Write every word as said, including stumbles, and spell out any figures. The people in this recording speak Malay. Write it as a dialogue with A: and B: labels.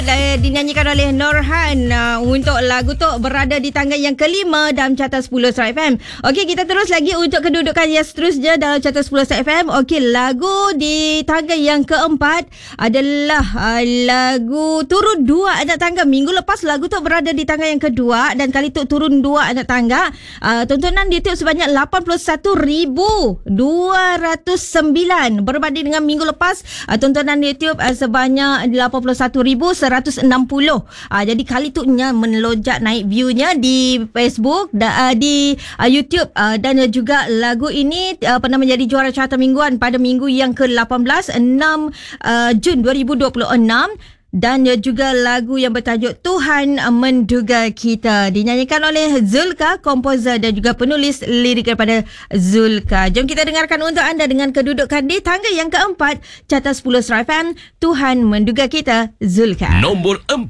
A: Dinyanyikan oleh Norhan uh, untuk lagu tu berada di tangga yang kelima dalam carta sepuluh Star F M. Okey, kita terus lagi untuk kedudukan yang seterusnya dalam carta sepuluh Star F M. Okey, lagu di tangga yang keempat adalah uh, lagu turun dua anak tangga. Minggu lepas lagu tu berada di tangga yang kedua dan kali tu turun dua anak tangga. Uh, tontonan di YouTube sebanyak lapan puluh satu ribu dua ratus sembilan berbanding dengan minggu lepas uh, tontonan di YouTube uh, sebanyak lapan puluh satu ribu seratus enam puluh. Uh, jadi kali tu nya melonjak naik viewnya di Facebook da, uh, di uh, YouTube uh, dan uh, juga lagu ini uh, pernah menjadi juara carta mingguan pada minggu yang ke lapan belas enam uh, Jun dua ribu dua puluh enam. Dan juga lagu yang bertajuk Tuhan Menduga Kita dinyanyikan oleh Zulka, komposer dan juga penulis lirik daripada Zulka. Jom kita dengarkan untuk anda dengan kedudukan di tangga yang keempat carta sepuluh Star F M, Tuhan Menduga Kita, Zulka.
B: Nombor empat.